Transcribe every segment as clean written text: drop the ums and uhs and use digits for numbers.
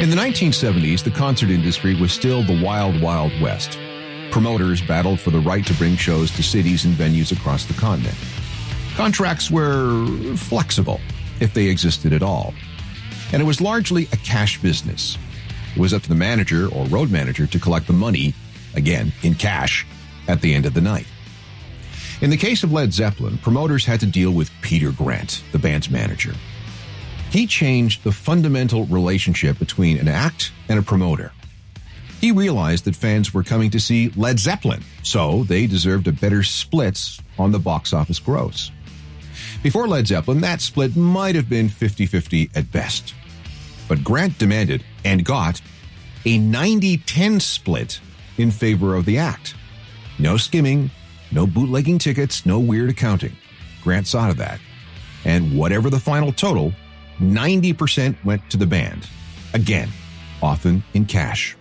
In the 1970s, the concert industry was still the wild, wild west. Promoters battled for the right to bring shows to cities and venues across the continent. Contracts were flexible, if they existed at all. And it was largely a cash business. It was up to the manager or road manager to collect the money, again, in cash, at the end of the night. In the case of Led Zeppelin, promoters had to deal with Peter Grant, the band's manager. He changed the fundamental relationship between an act and a promoter. He realized that fans were coming to see Led Zeppelin, so they deserved a better split on the box office gross. Before Led Zeppelin, that split might have been 50-50 at best. But Grant demanded, and got, a 90-10 split in favor of the act. No skimming, no bootlegging tickets, no weird accounting. Grant saw to that. And whatever the final total, 90% went to the band. Again, often in cash.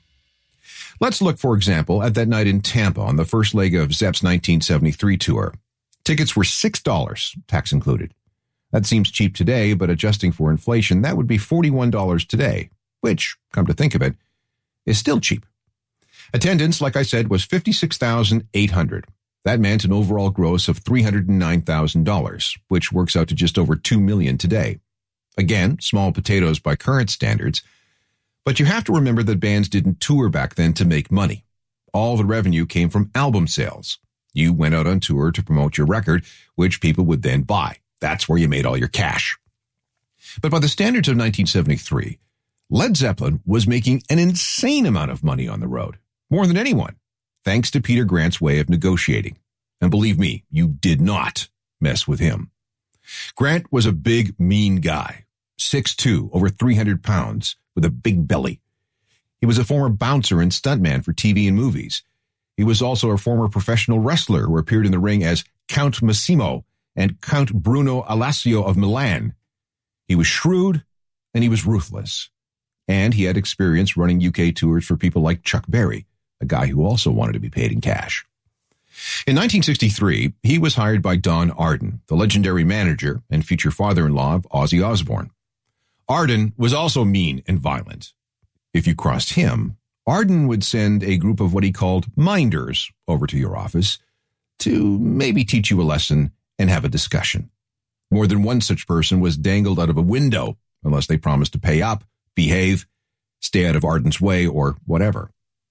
Let's look, for example, at that night in Tampa on the first leg of Zepp's 1973 tour. Tickets were $6, tax included. That seems cheap today, but adjusting for inflation, that would be $41 today, which, come to think of it, is still cheap. Attendance, like I said, was 56,800. That meant an overall gross of $309,000, which works out to just over $2 million today. Again, small potatoes by current standards, but you have to remember that bands didn't tour back then to make money. All the revenue came from album sales. You went out on tour to promote your record, which people would then buy. That's where you made all your cash. But by the standards of 1973, Led Zeppelin was making an insane amount of money on the road, more than anyone, thanks to Peter Grant's way of negotiating. And believe me, you did not mess with him. Grant was a big, mean guy, 6'2", over 300 pounds, with a big belly. He was a former bouncer and stuntman for TV and movies. He was also a former professional wrestler who appeared in the ring as Count Massimo and Count Bruno Alassio of Milan. He was shrewd and he was ruthless. And he had experience running UK tours for people like Chuck Berry, a guy who also wanted to be paid in cash. In 1963, he was hired by Don Arden, the legendary manager and future father-in-law of Ozzy Osbourne. Arden was also mean and violent. If you crossed him, Arden would send a group of what he called minders over to your office to maybe teach you a lesson and have a discussion. More than one such person was dangled out of a window unless they promised to pay up, behave, stay out of Arden's way, or whatever.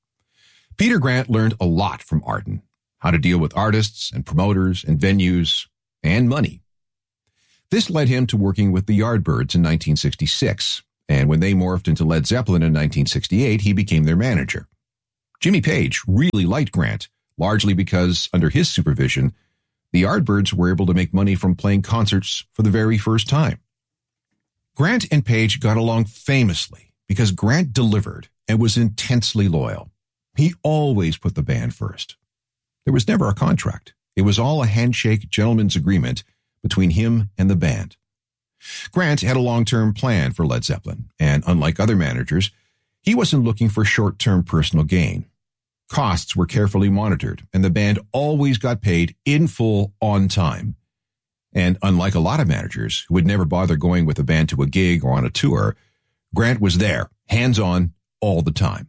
Peter Grant learned a lot from Arden, how to deal with artists and promoters and venues and money. This led him to working with the Yardbirds in 1966, and when they morphed into Led Zeppelin in 1968, he became their manager. Jimmy Page really liked Grant, largely because, under his supervision, the Yardbirds were able to make money from playing concerts for the very first time. Grant and Page got along famously because Grant delivered and was intensely loyal. He always put the band first. There was never a contract. It was all a handshake gentleman's agreement between him and the band. Grant had a long-term plan for Led Zeppelin, and unlike other managers, he wasn't looking for short-term personal gain. Costs were carefully monitored, and the band always got paid in full on time. And unlike a lot of managers who would never bother going with a band to a gig or on a tour, Grant was there, hands-on, all the time.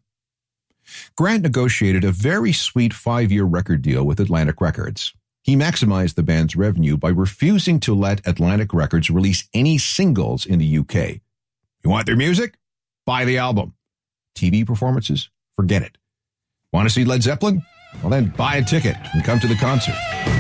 Grant negotiated a very sweet 5-year record deal with Atlantic Records. He maximized the band's revenue by refusing to let Atlantic Records release any singles in the UK. You want their music? Buy the album. TV performances? Forget it. Want to see Led Zeppelin? Well, then buy a ticket and come to the concert.